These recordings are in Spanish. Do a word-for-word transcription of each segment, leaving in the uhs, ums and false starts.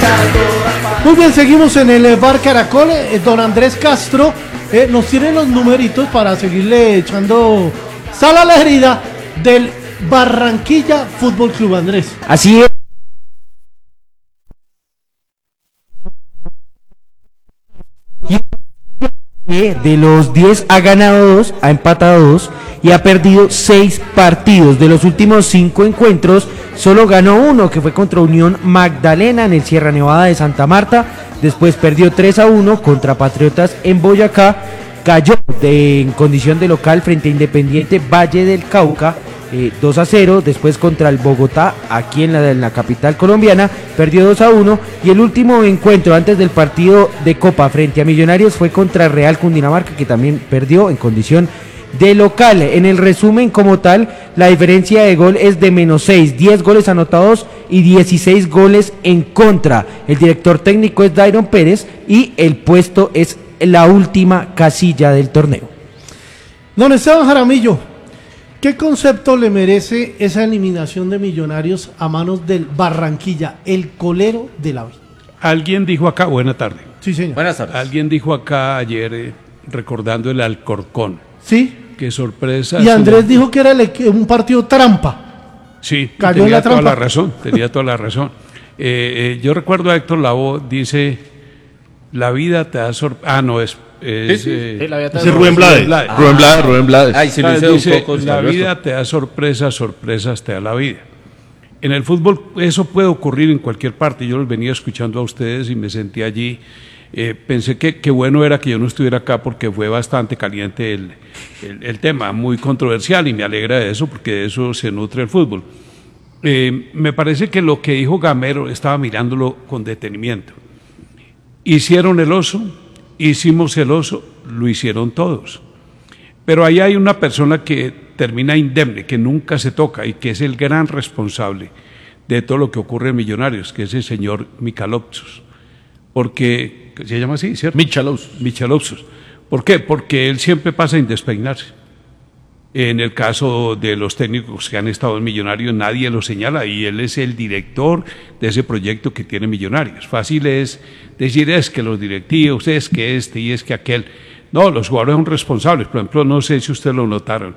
Muy bien, seguimos en el Bar Caracol. eh, Don Andrés Castro eh, nos tiene los numeritos para seguirle echando sal a la herida del Barranquilla Fútbol Club. Andrés. Así es. De los diez ha ganado dos, ha empatado dos y ha perdido seis partidos. De los últimos cinco encuentros, solo ganó uno, que fue contra Unión Magdalena en el Sierra Nevada de Santa Marta. Después perdió tres a uno contra Patriotas en Boyacá. Cayó de, en condición de local frente a Independiente Valle del Cauca, eh, dos a cero. Después contra el Bogotá, aquí en la, en la capital colombiana, perdió dos a uno. Y el último encuentro antes del partido de Copa frente a Millonarios fue contra Real Cundinamarca, que también perdió en condición de local. En el resumen como tal, la diferencia de gol es de menos seis, diez goles anotados y dieciséis goles en contra. El director técnico es Dairon Pérez y el puesto es la última casilla del torneo. Don Esteban Jaramillo, ¿qué concepto le merece esa eliminación de Millonarios a manos del Barranquilla, el colero de la vida? Alguien dijo acá, buena tarde. Sí, señor. Buenas tardes. Alguien dijo acá ayer, eh, recordando el Alcorcón. Sí. Qué sorpresa. Y Andrés su... dijo que era el, un partido trampa. Sí, cayó tenía en la toda trampa. la razón, tenía toda la razón. Eh, eh, yo recuerdo a Héctor Lavoe, dice, la vida te da sorpresa. Ah, no, es... es sí, sí. eh, Sí, la vida te da Ese Rubén Blades. Ah. Rubén Blades, Rubén Blades. Ay, si lo Ah, hice un dice, poco, la está vida te da sorpresas, sorpresas te da la vida. En el fútbol eso puede ocurrir en cualquier parte. Yo los venía escuchando a ustedes y me sentí allí. Eh, pensé que, que bueno era que yo no estuviera acá porque fue bastante caliente el, el, el tema, muy controversial, y me alegra de eso porque de eso se nutre el fútbol. Eh, me parece que lo que dijo Gamero, estaba mirándolo con detenimiento. Hicieron el oso, hicimos el oso, lo hicieron todos. Pero ahí hay una persona que termina indemne, que nunca se toca y que es el gran responsable de todo lo que ocurre en Millonarios, que es el señor Michalopoulos. Porque, se llama así, ¿cierto? Michalopoulos. Michalopoulos. ¿Por qué? Porque él siempre pasa sin despeinarse. En el caso de los técnicos que han estado en Millonarios, nadie lo señala y él es el director de ese proyecto que tiene Millonarios. Fácil es decir, es que los directivos, es que este y es que aquel. No, los jugadores son responsables. Por ejemplo, no sé si ustedes lo notaron,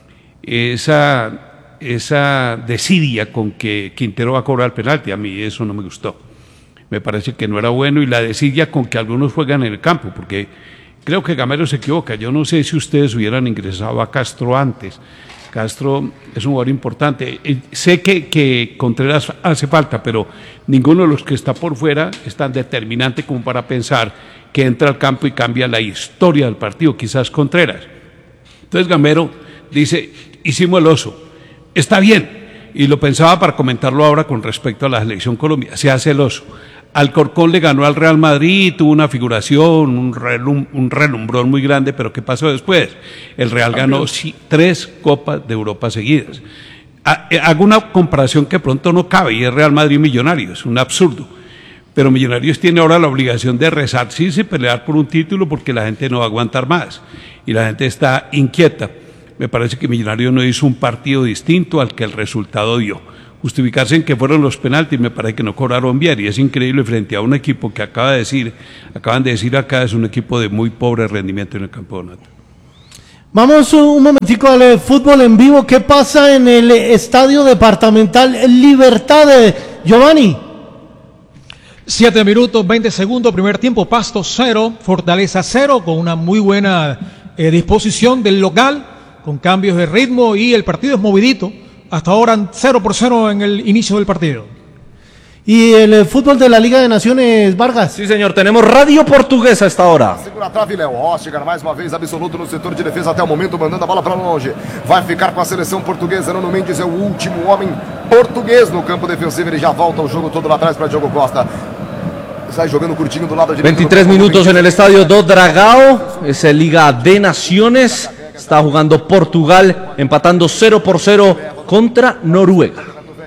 esa, esa desidia con que Quintero va a cobrar el penalti, a mí eso no me gustó. Me parece que no era bueno, y la desidia con que algunos juegan en el campo, porque creo que Gamero se equivoca. Yo no sé si ustedes hubieran ingresado a Castro antes. Castro es un jugador importante. Sé que, que Contreras hace falta, pero ninguno de los que está por fuera es tan determinante como para pensar que entra al campo y cambia la historia del partido, quizás Contreras. Entonces Gamero dice, hicimos el oso, está bien, y lo pensaba para comentarlo ahora con respecto a la selección Colombia, se hace el oso. Alcorcón le ganó al Real Madrid, tuvo una figuración, un, relum, un relumbrón muy grande, pero ¿qué pasó después? El Real ganó sí, tres Copas de Europa seguidas. Hago una comparación que pronto no cabe, y es Real Madrid Millonarios, un absurdo. Pero Millonarios tiene ahora la obligación de resarcirse y pelear por un título, porque la gente no va a aguantar más, y la gente está inquieta. Me parece que Millonarios no hizo un partido distinto al que el resultado dio. Justificarse en que fueron los penaltis, me parece que no cobraron bien, y es increíble frente a un equipo que acaba de decir, acaban de decir acá, es un equipo de muy pobre rendimiento en el campeonato. Vamos un momentico al eh, fútbol en vivo. ¿Qué pasa en el eh, estadio departamental Libertad, de Giovanni? Siete minutos, veinte segundos, primer tiempo, Pasto cero, Fortaleza cero, con una muy buena eh, disposición del local, con cambios de ritmo, y el partido es movidito. Hasta ahora cero por cero en el inicio del partido. ¿Y el eh, fútbol de la Liga de Naciones, Vargas? Sí, señor, tenemos Radio Portuguesa a esta hora. Segura a trave, Léo Ostigar, mais uma vez absoluto no setor de defesa até o momento, mandando a bola para longe. Vai ficar com a seleção portuguesa. Nuno Mendes é o último homem português no campo defensivo. Ele já volta o jogo todo lá atrás para Diogo Costa. Sai jogando curtinho do lado direito. veintitrés minutos en el estadio do Dragao, es el Liga de Naciones. Está jugando Portugal, empatando cero por cero contra Noruega.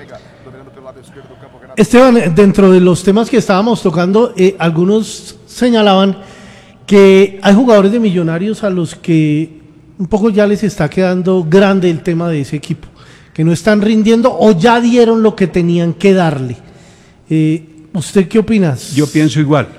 Esteban, dentro de los temas que estábamos tocando, eh, algunos señalaban que hay jugadores de Millonarios a los que un poco ya les está quedando grande el tema de ese equipo, que no están rindiendo o ya dieron lo que tenían que darle. Eh, ¿Usted qué opinas? Yo pienso igual.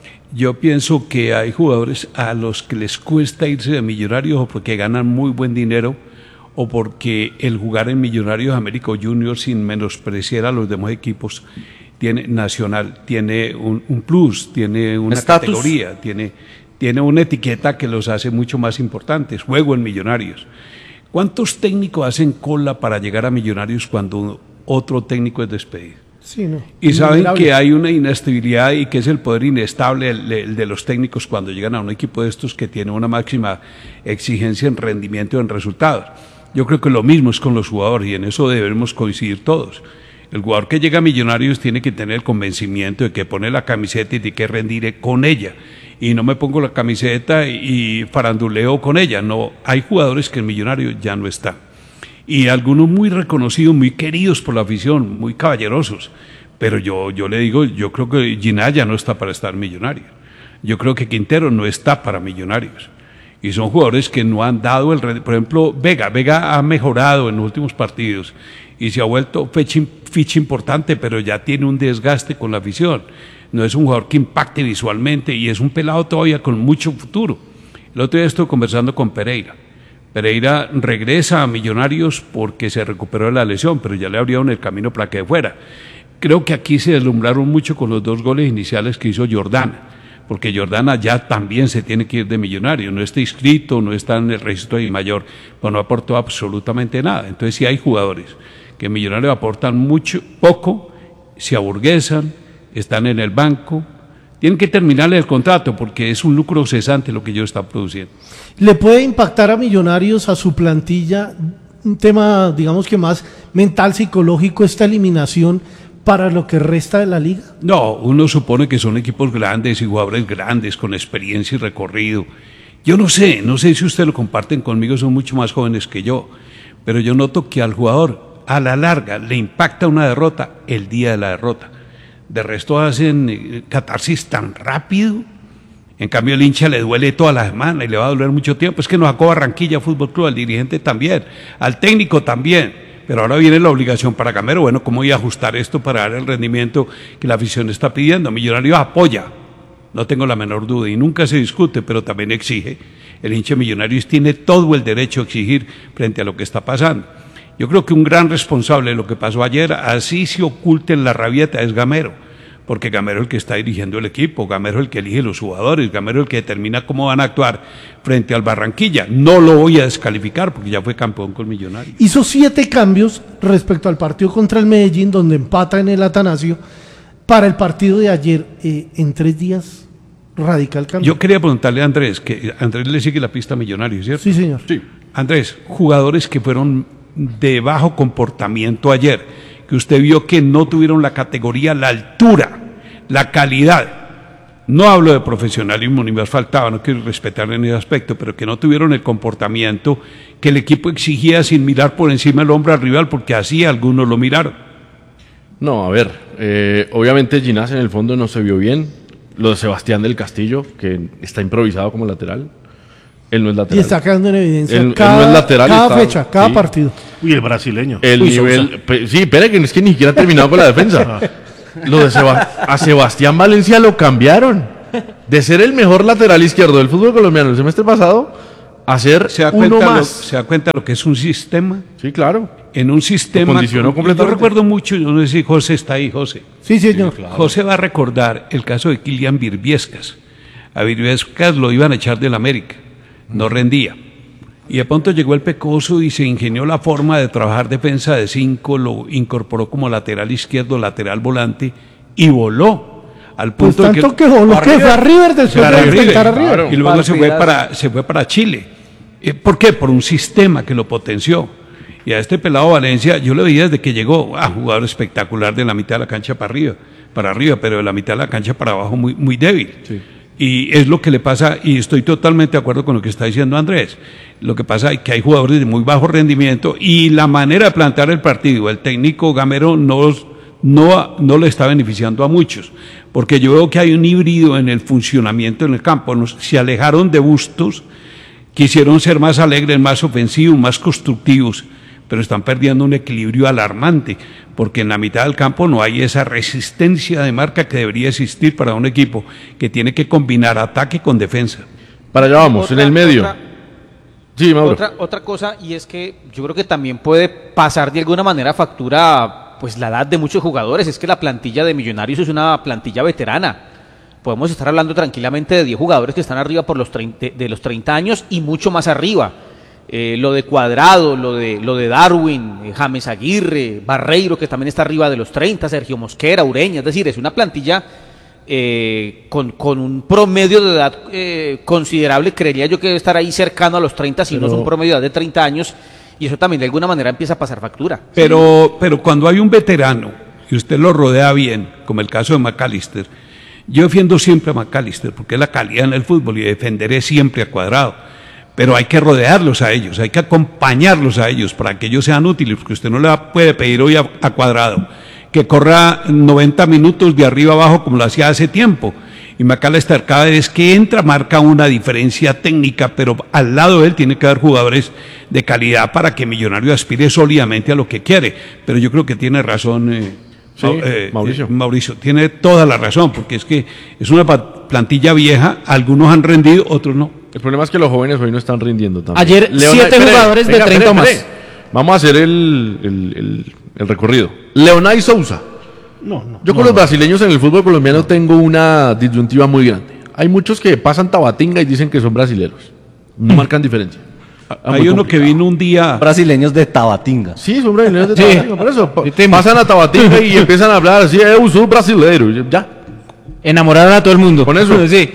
Yo pienso que hay jugadores a los que les cuesta irse de Millonarios o porque ganan muy buen dinero o porque el jugar en Millonarios América Junior, sin menospreciar a los demás equipos, tiene nacional, tiene un, un plus, tiene una ¿Estatus? categoría, tiene, tiene una etiqueta que los hace mucho más importantes. Juego en Millonarios. ¿Cuántos técnicos hacen cola para llegar a Millonarios cuando otro técnico es despedido? Sí, no. Y saben Innumerables. que hay una inestabilidad y que es el poder inestable el, el de los técnicos cuando llegan a un equipo de estos que tiene una máxima exigencia en rendimiento y en resultados. Yo creo que lo mismo es con los jugadores y en eso debemos coincidir todos. El jugador que llega a Millonarios tiene que tener el convencimiento de que pone la camiseta y de que rendir con ella. Y no me pongo la camiseta y faranduleo con ella. No, hay jugadores que en Millonarios ya no están. Y algunos muy reconocidos, muy queridos por la afición, muy caballerosos. Pero yo, yo le digo, yo creo que Ginás no está para estar Millonario. Yo creo que Quintero no está para Millonarios. Y son jugadores que no han dado el... Por ejemplo, Vega. Vega ha mejorado en los últimos partidos y se ha vuelto ficha, ficha importante, pero ya tiene un desgaste con la afición. No es un jugador que impacte visualmente y es un pelado todavía con mucho futuro. El otro día estuve conversando con Pereira. Pereira regresa a Millonarios porque se recuperó de la lesión, pero ya le abrieron el camino para que fuera. Creo que aquí se deslumbraron mucho con los dos goles iniciales que hizo Jordana, porque Jordana ya también se tiene que ir de Millonarios, no está inscrito, no está en el registro de mayor, pero no aportó absolutamente nada. Entonces sí hay jugadores que en Millonarios aportan mucho, poco, se aburguesan, están en el banco, tienen que terminarle el contrato porque es un lucro cesante lo que ellos están produciendo. ¿Le puede impactar a Millonarios, a su plantilla, un tema, digamos que más mental, psicológico, esta eliminación para lo que resta de la liga? No, uno supone que son equipos grandes y jugadores grandes con experiencia y recorrido. Yo no sé, no sé si ustedes lo comparten conmigo, son mucho más jóvenes que yo, pero yo noto que al jugador a la larga le impacta una derrota el día de la derrota. De resto hacen catarsis tan rápido. En cambio el hincha le duele toda la semana y le va a doler mucho tiempo. Es que nos sacó Barranquilla Fútbol Club, al dirigente también, al técnico también. Pero ahora viene la obligación para Gamero. Bueno, ¿cómo voy a ajustar esto para dar el rendimiento que la afición está pidiendo? Millonarios apoya, no tengo la menor duda, y nunca se discute, pero también exige. El hincha de Millonarios tiene todo el derecho a exigir frente a lo que está pasando. Yo creo que un gran responsable de lo que pasó ayer, así se oculte en la rabieta, es Gamero, porque Gamero es el que está dirigiendo el equipo, Gamero es el que elige los jugadores, Gamero es el que determina cómo van a actuar frente al Barranquilla. No lo voy a descalificar porque ya fue campeón con Millonarios. Hizo siete cambios respecto al partido contra el Medellín, donde empata en el Atanasio. Para el partido de ayer, eh, en tres días, radical cambio. Yo quería preguntarle a Andrés, que Andrés le sigue la pista a Millonarios, ¿cierto? Sí, señor. Sí. Andrés, jugadores que fueron de bajo comportamiento ayer, que usted vio que no tuvieron la categoría, la altura, la calidad. No hablo de profesionalismo, ni más faltaba, no quiero respetar en ese aspecto, pero que no tuvieron el comportamiento que el equipo exigía sin mirar por encima del hombro al rival, porque así algunos lo miraron. No, a ver, eh, obviamente Ginás en el fondo no se vio bien. Lo de Sebastián del Castillo, que está improvisado como lateral. Él no es lateral. Y está quedando en evidencia Él- él cada, no es lateral, cada está- fecha, cada sí. partido. Uy, el brasileño. El Uy, nivel. Sousa. pe- sí, espere, que es que ni siquiera ha terminado con la defensa. Lo de Seba- a Sebastián Valencia lo cambiaron. De ser el mejor lateral izquierdo del fútbol colombiano el semestre pasado, a ser ¿Se da uno cuenta, lo, más. se da cuenta lo que es un sistema? Sí, claro. En un sistema. condicionó Yo completamente. recuerdo mucho, yo no sé si José está ahí, José. Sí, señor. José va a recordar el caso de Kilian Birbiescas. A Birbiescas lo iban a echar del América, no rendía. Y de pronto llegó el Pecoso y se ingenió la forma de trabajar defensa de cinco, lo incorporó como lateral izquierdo, lateral volante y voló. Al Pues punto de tanto que voló que fue a River después Para de River, enfrentar a River. claro. Y luego se fue para, se fue para Chile. Eh, ¿Por qué? Por un sistema que lo potenció. Y a este pelado Valencia, yo lo veía desde que llegó, ah, jugador espectacular de la mitad de la cancha para arriba, para arriba, pero de la mitad de la cancha para abajo muy, muy débil. Sí. Y es lo que le pasa, y estoy totalmente de acuerdo con lo que está diciendo Andrés. Lo que pasa es que hay jugadores de muy bajo rendimiento y la manera de plantear el partido, el técnico Gamero no, no, no le está beneficiando a muchos, porque yo veo que hay un híbrido en el funcionamiento en el campo. Nos, se alejaron de Bustos, quisieron ser más alegres, más ofensivos, más constructivos, pero están perdiendo un equilibrio alarmante, porque en la mitad del campo no hay esa resistencia de marca que debería existir para un equipo que tiene que combinar ataque con defensa. Para allá vamos, Otra- en el medio. otra- Sí, Mauro. Otra, otra cosa, y es que yo creo que también puede pasar de alguna manera factura pues la edad de muchos jugadores. Es que la plantilla de Millonarios es una plantilla veterana. Podemos estar hablando tranquilamente de diez jugadores que están arriba por los treinta, de los treinta años y mucho más arriba. Eh, lo de Cuadrado, lo de, lo de Darwin, eh, James Aguirre, Barreiro, que también está arriba de los treinta, Sergio Mosquera, Ureña. Es decir, es una plantilla eh, con, con un promedio de edad eh, considerable. Creería yo que debe estar ahí cercano a los treinta, si no es un promedio de edad de treinta años. Y eso también de alguna manera empieza a pasar factura. Pero, pero cuando hay un veterano y usted lo rodea bien, como el caso de McAllister, yo defiendo siempre a McAllister porque es la calidad en el fútbol y defenderé siempre a Cuadrado. Pero hay que rodearlos a ellos, hay que acompañarlos a ellos para que ellos sean útiles, porque usted no le puede pedir hoy a, a Cuadrado que corra noventa minutos de arriba abajo como lo hacía hace tiempo. Y McAllister cada vez que entra marca una diferencia técnica, pero al lado de él tiene que haber jugadores de calidad para que Millonario aspire sólidamente a lo que quiere. Pero yo creo que tiene razón eh, Sí, Mau- eh, Mauricio. eh, Mauricio, tiene toda la razón, porque es que es una pa- plantilla vieja, algunos han rendido, otros no. El problema es que los jóvenes hoy no están rindiendo también. Ayer, siete jugadores de treinta más. Vamos a hacer el, el, el, el recorrido. Leonay Sousa. No, no. Yo con los brasileños en el fútbol colombiano tengo una disyuntiva muy grande. Hay muchos que pasan tabatinga y dicen que son brasileros. No marcan diferencia. Ah, Hay muy uno complicado. que vino un día, Brasileños de Tabatinga. Sí, son brasileños de Sí. Tabatinga, por eso. pa- Sí, tema. Pasan a Tabatinga y empiezan a hablar así, eh, soy brasileiro. y Ya. Enamoraron a todo el mundo. Con eso. Sí.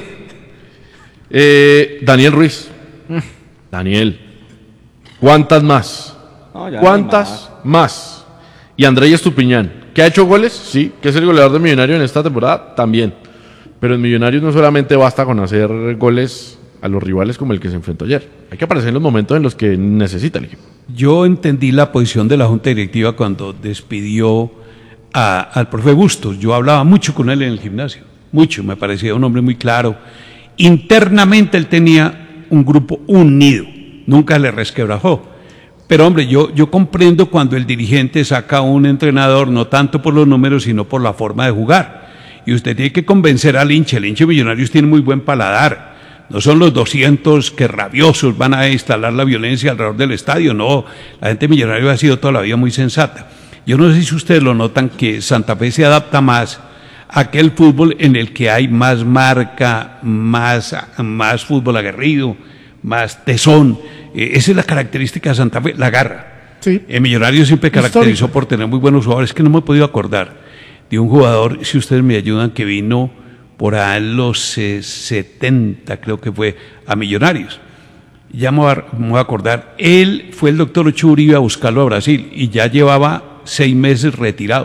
Eh, Daniel Ruiz. Daniel. ¿Cuántas más? No, ya ¿Cuántas más? Y Andrés Estupiñán. ¿Que ha hecho goles? Sí. ¿Que es el goleador de Millonario en esta temporada? También. Pero en Millonarios no solamente basta con hacer goles a los rivales como el que se enfrentó ayer. Hay que aparecer en los momentos en los que necesita el equipo. yo entendí la posición de la Junta Directiva cuando despidió a- al profe Bustos. Yo hablaba mucho con él en el gimnasio, mucho, me parecía un hombre muy claro. Internamente él tenía un grupo unido, nunca le resquebrajó. Pero hombre, yo, yo comprendo cuando el dirigente saca a un entrenador, no tanto por los números, sino por la forma de jugar. Y usted tiene que convencer al hincha, el hincha de Millonarios tiene muy buen paladar. No son los doscientos que rabiosos van a instalar la violencia alrededor del estadio, no. La gente de Millonarios ha sido toda la vida muy sensata. Yo no sé si ustedes lo notan que Santa Fe se adapta más a aquel fútbol en el que hay más marca, más, más fútbol aguerrido, más tesón. Eh, esa es la característica de Santa Fe, la garra. Sí. El Millonario siempre caracterizó por tener muy buenos jugadores, que no me he podido acordar de un jugador, si ustedes me ayudan, que vino por ahí en los eh, setenta, creo que fue, a Millonarios. Ya me voy, a, me voy a acordar, él fue el doctor Ocho Uribe a buscarlo a Brasil y ya llevaba seis meses retirado.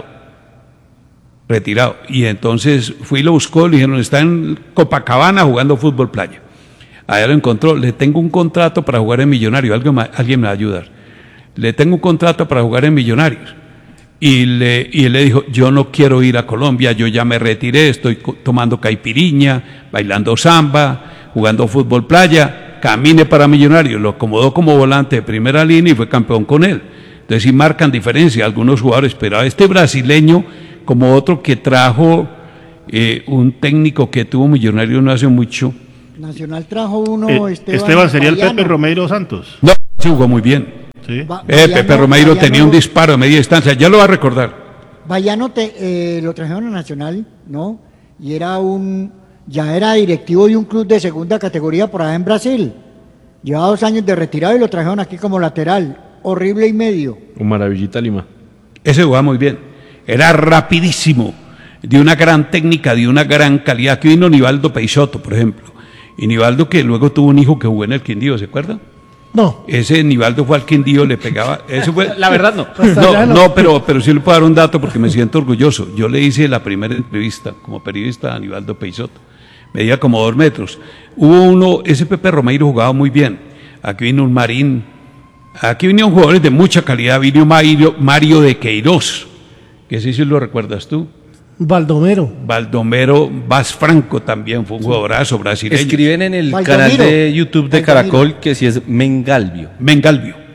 Retirado. Y entonces fui y lo buscó, le dijeron, está en Copacabana jugando fútbol playa. Allá lo encontró, le tengo un contrato para jugar en Millonarios, alguien, me- alguien me va a ayudar. Le tengo un contrato para jugar en Millonarios. Y, le, y él le dijo, yo no quiero ir a Colombia, yo ya me retiré, estoy co- tomando caipiriña, bailando samba, jugando fútbol playa, camine para Millonarios. Lo acomodó como volante de primera línea y fue campeón con él. Entonces sí marcan diferencia algunos jugadores, pero a este brasileño, como otro que trajo eh, un técnico que tuvo Millonarios no hace mucho, Nacional trajo uno, Eh, Esteban Esteban sería el Bayano. Pepe Romeiro Santos. no, sí jugó muy bien. Sí. Ba- Eh, Bayano- Pepe Romeiro Bayano- tenía un disparo a media distancia, ya lo va a recordar. Bayano te, eh, lo trajeron a Nacional, ¿no? Y era un, ya era directivo de un club de segunda categoría por allá en Brasil. Llevaba dos años de retirado y lo trajeron aquí como lateral. Horrible y medio. Un maravillita Lima. Ese jugaba muy bien. Era rapidísimo, de una gran técnica, de una gran calidad. Aquí vino Nivaldo Peixoto, por ejemplo. Y Nivaldo que luego tuvo un hijo que jugó en el Quindío, ¿se acuerdan? No. Ese Nivaldo fue al Quindío, le pegaba. Ese fue, La verdad no. Hasta No, allá no. no, pero, pero sí le puedo dar un dato porque me siento orgulloso. Yo le hice la primera entrevista como periodista a Nivaldo Peixoto. Medía como dos metros. Hubo uno, ese Pepe Romeiro jugaba muy bien. Aquí vino un Marín. Aquí vinieron jugadores de mucha calidad. Vino Mario, Mario de Queiroz, que sí, sí lo recuerdas tú. Baldomero. Baldomero Vaz Franco también fue un jugadorazo brasileño. Escriben en el Valdomiro. canal de YouTube de Valdomiro. Caracol que si es Mengalvio. Mengalvio.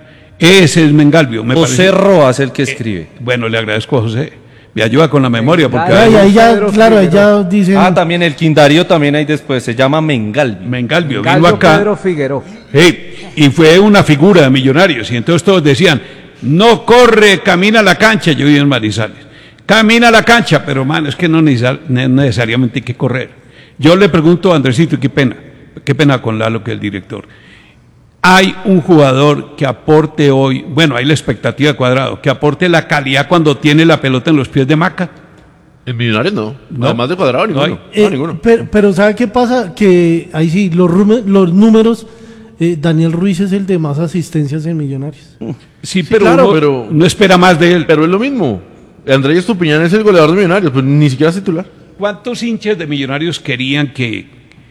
Ese es Mengalvio. Me José parece. Roas el que escribe. Eh, bueno, le agradezco a José. Me ayuda con la memoria. Porque Ay, hay- ahí ya, Pedro claro, ahí Figueroa. ya dicen. Ah, también el Quindario también hay después, se llama Mengalvio. Mengalvio vino Gallo acá. Pedro Figueroa. Hey, y fue una figura de Millonarios. Y entonces todos decían, no corre, camina a la cancha. Yo viví en Manizales. Camina a la cancha, pero man, es que no necesar- ne- necesariamente hay que correr. Yo le pregunto a Andresito, qué pena, qué pena con Lalo, que es el director. Hay un jugador que aporte hoy, bueno, hay la expectativa de Cuadrado, que aporte la calidad cuando tiene la pelota en los pies de Maca. En Millonarios no. No. Además de Cuadrado, No ninguno. hay. No, Eh, ninguno. pero, pero ¿sabe qué pasa? Que ahí sí, los, rume- los números, eh, Daniel Ruiz es el de más asistencias en Millonarios. Sí, pero, claro, uno pero- no espera más de él. Pero es lo mismo. Andrés Estupiñán es el goleador de Millonarios, pues ni siquiera es titular. ¿Cuántos hinchas de Millonarios querían que,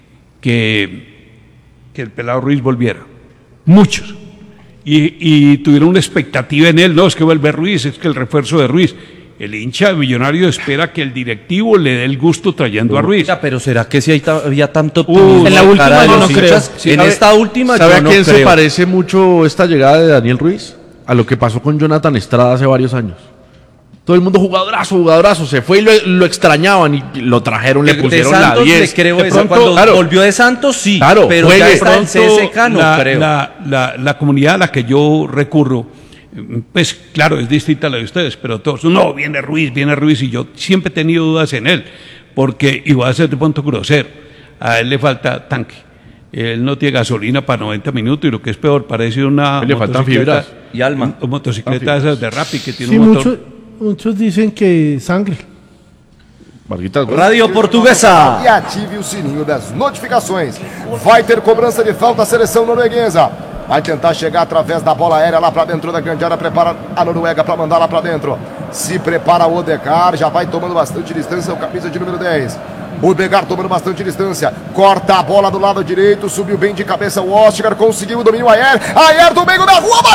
que, que el pelado Ruiz volviera? Muchos. Y, y tuvieron una expectativa en él, no, es que vuelve Ruiz, es que el refuerzo de Ruiz. El hincha de Millonarios espera que el directivo le dé el gusto trayendo a Ruiz. Oiga, pero ¿será que si hay ta- había tanto optimismo Uh, en en la cara última de yo los no creo. hinchas? Sí, en ¿sabe- esta última ¿Sabe yo a no quién se creo. parece mucho esta llegada de Daniel Ruiz? A lo que pasó con Jonathan Estrada hace varios años. Todo el mundo jugadorazo, jugadorazo, se fue y lo, lo extrañaban y lo trajeron, le De pusieron la Santos le diez. creo De eso. pronto, Cuando claro, volvió de Santos, sí. Claro, pero juegue. ya De está en C S K, no la, creo. La, la- la comunidad a la que yo recurro, pues claro, es distinta a la de ustedes, pero todos, no, viene Ruiz, viene Ruiz, y yo siempre he tenido dudas en él, porque, y voy a ser de punto grosero, a él le falta tanque. Él no tiene gasolina para noventa minutos y lo que es peor, parece una Le faltan motocicleta- fibras. Y alma. una motocicleta esas de Rappi que tiene Sí, un motor. muchos, muchos dicen que sangre. Marquitas, gol. Radio Portuguesa. E ative o sininho das notificações. Vai ter cobrança de falta a seleção norueguesa. Vai tentar chegar através da bola aérea lá pra dentro da grande área. Prepara a Noruega pra mandar lá pra dentro. Se prepara o Odegaard. Já vai tomando bastante distância. O camisa de número dez. O Odegaard tomando bastante distância. Corta a bola do lado direito. Subiu bem de cabeça o Oscar. Conseguiu o domínio aéreo. Aéreo do meio da rua.